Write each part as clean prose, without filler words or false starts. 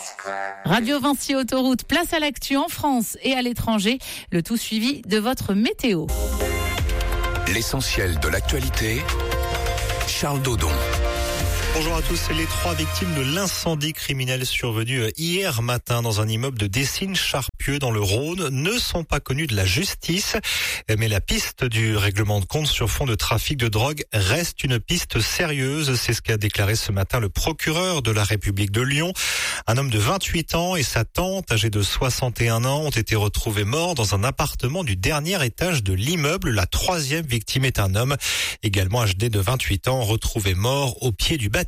Radio Vinci Autoroute, place à l'actu en France et à l'étranger. Le tout suivi de votre météo. L'essentiel de l'actualité, Charles Dodon. Bonjour à tous. Les 3 victimes de l'incendie criminel survenu hier matin dans un immeuble de Dessines-Charpieu dans le Rhône ne sont pas connues de la justice. Mais la piste du règlement de compte sur fond de trafic de drogue reste une piste sérieuse. C'est ce qu'a déclaré ce matin le procureur de la République de Lyon. Un homme de 28 ans et sa tante, âgée de 61 ans, ont été retrouvés morts dans un appartement du dernier étage de l'immeuble. La 3e victime est un homme, également âgé de 28 ans, retrouvé mort au pied du bâtiment.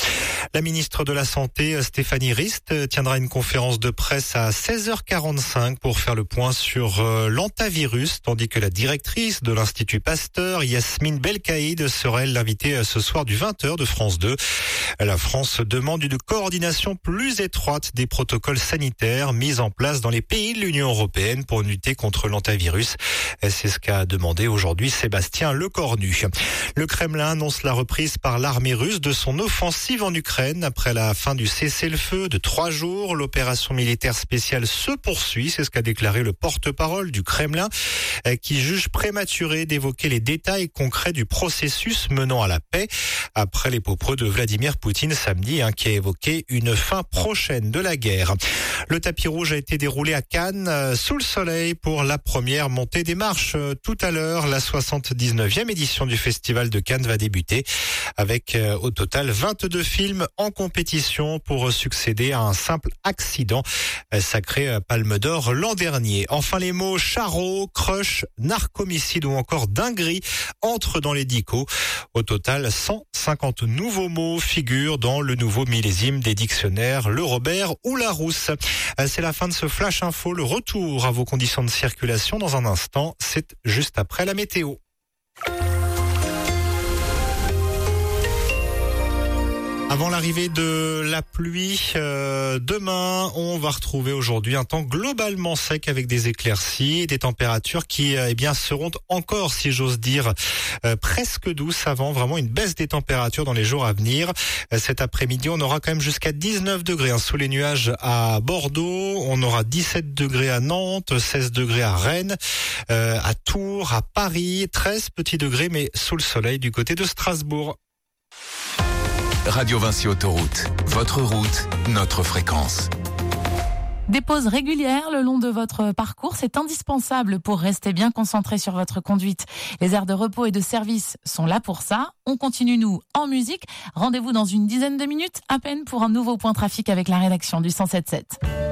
La ministre de la Santé, Stéphanie Rist, tiendra une conférence de presse à 16h45 pour faire le point sur l'hantavirus, tandis que la directrice de l'Institut Pasteur, Yasmine Belkaïd, sera l'invitée ce soir du 20h de France 2. La France demande une coordination plus étroite des protocoles sanitaires mis en place dans les pays de l'Union européenne pour lutter contre l'hantavirus. C'est ce qu'a demandé aujourd'hui Sébastien Lecornu. Le Kremlin annonce la reprise par l'armée russe de son offensive en Ukraine après la fin du cessez-le-feu de 3 jours. L'opération militaire spéciale se poursuit, c'est ce qu'a déclaré le porte-parole du Kremlin, qui juge prématuré d'évoquer les détails concrets du processus menant à la paix après les propos de Vladimir Poutine samedi, qui a évoqué une fin prochaine de la guerre. Le tapis rouge a été déroulé à Cannes sous le soleil pour la première montée des marches. Tout à l'heure, la 79e édition du Festival de Cannes va débuter avec au total 22 films en compétition pour succéder à un simple accident sacré Palme d'Or l'an dernier. Enfin, les mots charreau, crush, narcomicide ou encore dinguerie entrent dans les dicos. Au total, 150 nouveaux mots figurent dans le nouveau millésime des dictionnaires Le Robert ou Larousse. C'est la fin de ce Flash Info. Le retour à vos conditions de circulation dans un instant, c'est juste après la météo. Avant l'arrivée de la pluie, demain, on va retrouver aujourd'hui un temps globalement sec avec des éclaircies et des températures qui seront encore, si j'ose dire, presque douces avant vraiment une baisse des températures dans les jours à venir. Cet après-midi, on aura quand même jusqu'à 19 degrés sous les nuages à Bordeaux. On aura 17 degrés à Nantes, 16 degrés à Rennes, à Tours, à Paris, 13 petits degrés mais sous le soleil du côté de Strasbourg. Radio Vinci Autoroute, votre route, notre fréquence. Des pauses régulières le long de votre parcours, c'est indispensable pour rester bien concentré sur votre conduite. Les aires de repos et de service sont là pour ça. On continue, nous, en musique. Rendez-vous dans une dizaine de minutes à peine pour un nouveau point trafic avec la rédaction du 107.7.